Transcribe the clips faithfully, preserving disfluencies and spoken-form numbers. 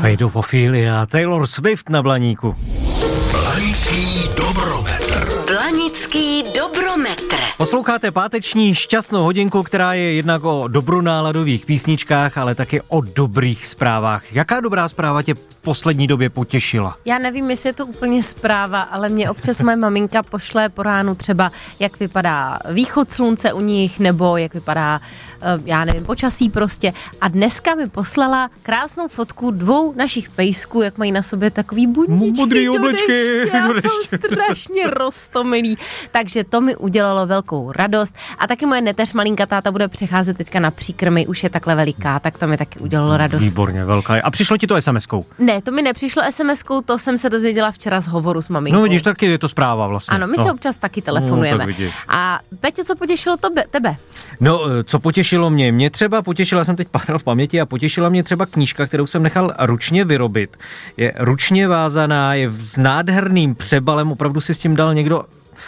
Fade of Ophelia, Taylor Swift na Blaníku. Blanický dobrometr. Blanický dobrometr. Posloucháte páteční šťastnou hodinku, která je jednak o dobronáladových písničkách, ale taky o dobrých zprávách. Jaká dobrá zpráva tě v poslední době potěšila? Já nevím, jestli je to úplně zpráva, ale mě občas moje maminka pošle po ránu třeba, jak vypadá východ slunce u nich, nebo jak vypadá, já nevím, počasí prostě. A dneska mi poslala krásnou fotku dvou našich pejsků, jak mají na sobě takový bundíčky Modrý do oblečky. deště a jsou strašně roztomilí. Takže to mi udělalo velkou radost. A taky moje neteř malinka táta bude přecházet teďka na příkrmy, už je takhle veliká, tak to mi taky udělalo radost. Výborně, velká. A přišlo ti to es em eskou? Ne, to mi nepřišlo es em eskou, to jsem se dozvěděla včera z hovoru s maminkou. No vidíš, taky je to zpráva vlastně. Ano, my no. se občas taky telefonujeme. No, tak vidíš. A Petě, co potěšilo tobe, tebe? No, co potěšilo mě? Mě třeba potěšila, jsem teď pátral v paměti a potěšila mě třeba knížka, kterou jsem nechal ručně vyrobit. Je ručně vázaná, je s nádherným přebalem, opravdu si s tím dal někdo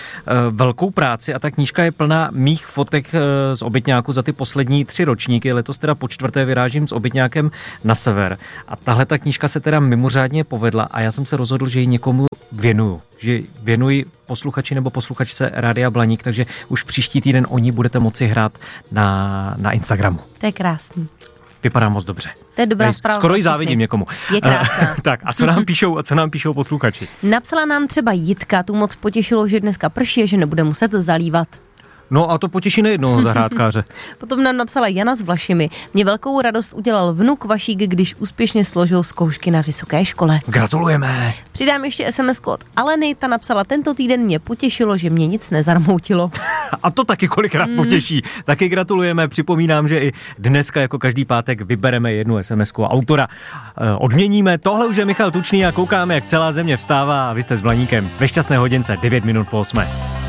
velkou práci a ta knížka je plná mých fotek z obytňáku za ty poslední tři ročníky. Letos teda po čtvrté vyrážím s obytňákem na sever. A tahle ta knížka se teda mimořádně povedla a já jsem se rozhodl, že ji někomu věnuju. Že věnuji posluchači nebo posluchačce Rádia Blaník, takže už příští týden o ní budete moci hrát na, na Instagramu. To je krásný. Vypadá moc dobře. To je dobrá zpráva. Skoro ji závidím někomu. Je krásná. Tak a co nám píšou, a co nám píšou posluchači? Napsala nám třeba Jitka, tu moc potěšilo, že dneska prší a že nebude muset zalívat. No a to potěší nejednou zahrádkáře. Potom nám napsala Jana s Vlašimi. Mě velkou radost udělal vnuk Vašík, když úspěšně složil zkoušky na vysoké škole. Gratulujeme. Přidám ještě es em esku od Aleny, ta napsala, tento týden mě potěšilo, že mě nic nezarmoutilo. A to taky kolikrát mm. potěší. Taky gratulujeme, připomínám, že i dneska jako každý pátek vybereme jednu es em esku a autora odměníme. Tohle už je Michal Tučný a koukáme, jak celá země vstává a vy jste s Blaníkem ve šťastné hodince devět minut po osmé.